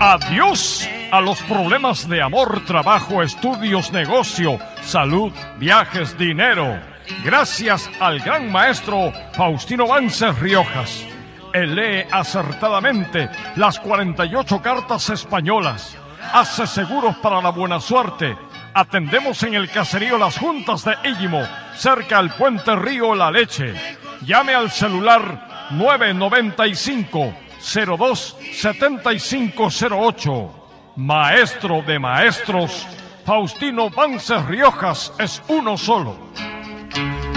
Adiós a los problemas de amor, trabajo, estudios, negocio, salud, viajes, dinero. Gracias al gran maestro Faustino Vances Riojas. Él lee acertadamente las 48 cartas españolas. Hace seguros para la buena suerte. Atendemos en el caserío Las Juntas de Illimo, cerca al puente Río La Leche. Llame al celular 995-02-7508. Maestro de maestros, Faustino Vances Riojas es uno solo.